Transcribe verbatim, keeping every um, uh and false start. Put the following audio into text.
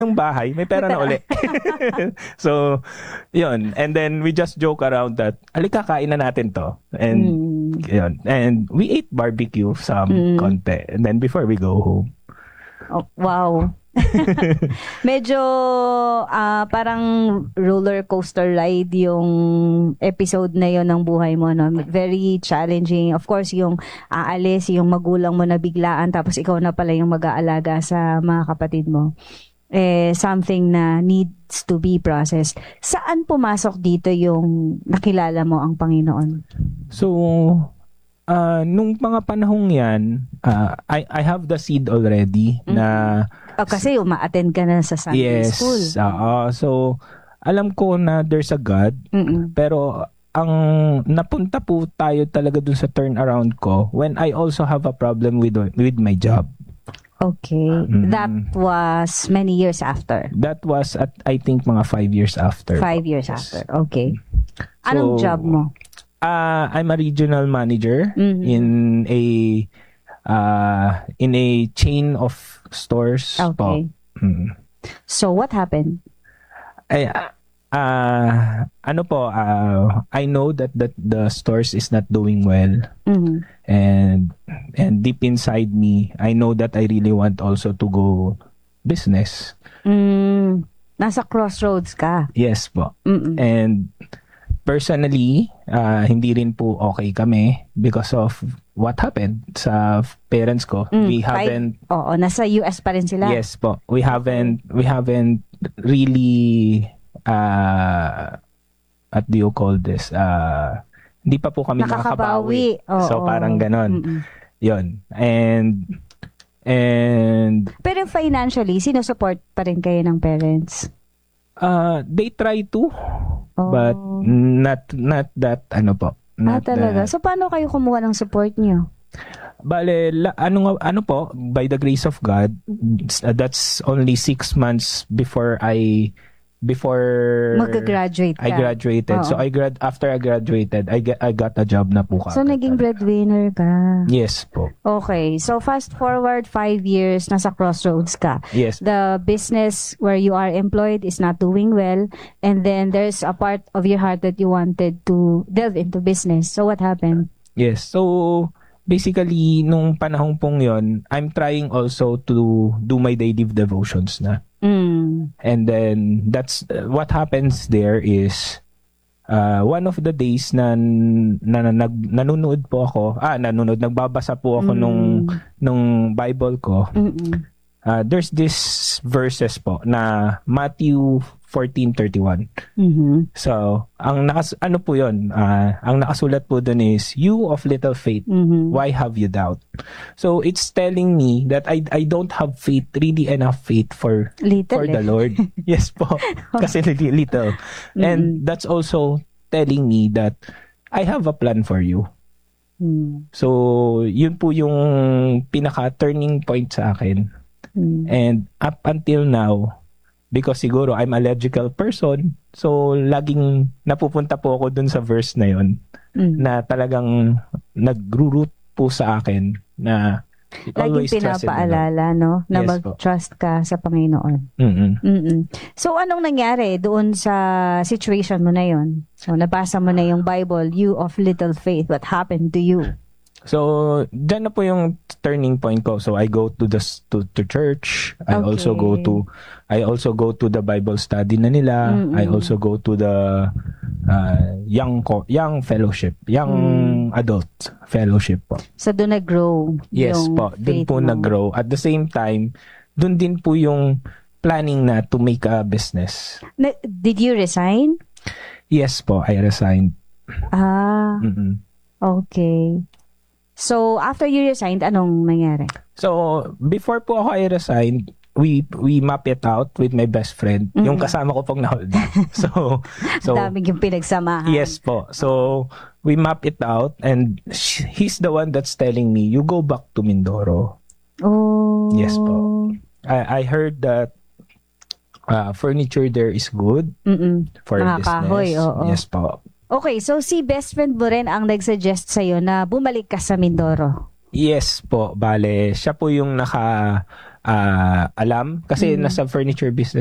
yung bahay, may pera na uli. So, yun. And then we just joke around that, alika, kain na natin to. And, Mm. yun. And we ate barbecue some Mm. konti. And then before we go home. Oh, wow. Medyo ah, parang roller coaster ride yung episode na yon ng buhay mo, no? Very challenging. Of course, yung aalis, yung magulang mo na biglaan, tapos ikaw na pala yung mag-aalaga sa mga kapatid mo. Eh, something na needs to be processed. Saan pumasok dito yung nakilala mo ang Panginoon? So, uh, nung mga panahong yan, uh, I, I have the seed already Mm. na Oh, kasi uma-attend ka na sa Sunday yes, school. oo. So, alam ko na there's a God, Mm-mm. pero ang napunta po tayo talaga dun sa turnaround ko when I also have a problem with with my job. Okay. Mm. That was many years after. That was at I think mga five years after. Five years Yes. after. Okay. Anong So, job mo? Uh, I'm a regional manager Mhm. in a uh, in a chain of stores po. Okay. Mm. So, what happened? Ay, ah, ano po, ah, I know that that the stores is not doing well, Mhm. and and deep inside me, I know that I really want also to go business. Mm, nasa crossroads ka. Yes po. Mm-mm. And personally, ah, hindi rin po okay kami because of what happened sa parents ko. Mm, We five- haven't Oo, nasa U S pa rin sila. Yes po. We haven't we haven't really uh what do you call this? Uh hindi pa po kami nakakabawi. Nakakabawi. Oo. So parang ganon. Mm-mm. 'Yon. And and Pero financially, sinusupport pa rin kayo ng parents? uh they try to Oh. but not not that ano po. Ah, Not talaga? that- So, paano kayo kumuha ng support niyo? Bale, la, ano nga- ano po, by the grace of God, s- uh, that's only six months before I before Mag-graduate ka. I graduated. So Oo. I grad after I graduated, I get I got a job na po So, kaagad. naging breadwinner ka. Yes po. Okay. So, fast forward five years, nasa crossroads ka. Yes. The business where you are employed is not doing well, and then there's a part of your heart that you wanted to delve into business. So, what happened? Yes. So basically nung panahong pong 'yon, I'm trying also to do my daily devotions na. Mm. And then that's uh, what happens there is uh, one of the days na, na, na nag, nanonood po ako, ah nanonood, nagbabasa po ako Mm. nung nung Bible ko. Mm-mm. Uh, there's this verses po na Matthew fourteen thirty-one. Mhm. So, ang nakas ano po 'yon? Uh, ang nakasulat po doon is you of little faith, Mhm. why have you doubt? So, it's telling me that I I don't have faith, really enough faith for Little for the eh. Lord. Yes po. Kasi li- little. And that's also telling me that I have a plan for you. Mm. So, yun po yung pinaka-turning point sa akin. Mm. And up until now, because siguro I'm a logical person, so laging napupunta po ako dun sa verse na yun, Mm. na talagang nag-root po sa akin na Laging always trust in the Lord. pinapaalala, no? Na Yes po. mag-trust ka sa Panginoon. Mm-mm. Mm-mm. So, anong nangyari doon sa situation mo na yon? So, nabasa mo na yung Bible, you of little faith. What happened to you? So, dyan na po yung turning point ko. So, I go to the s- to, to church. I Okay. also go to I also go to the Bible study na nila. Mm-mm. I also go to the uh, young co- young fellowship, young Mm. adult fellowship po. So, doon nag-grow Yes yung po, doon faith po mo. nag-grow. At the same time, doon din po yung planning na to make a business. Na- did you resign? Yes po, I resigned. Ah, Mm-mm. okay. So, after you resigned, anong nangyari? So, before po ako I resigned, we we map it out with my best friend, yung Mm. kasama ko pong na-hold up. So, so Daming yung pinagsamahan. yes po. So, we map it out and sh- he's the one that's telling me, you go back to Mindoro. Oh. Yes po. I I heard that uh, furniture there is good Mm-mm. for Mga business. kahoy, oo. Yes po. Okay, so si best friend mo rin ang nag-suggest sa'yo na bumalik ka sa Mindoro. Yes po, bale, siya po yung naka ah, alam kasi Mm. nasa furniture business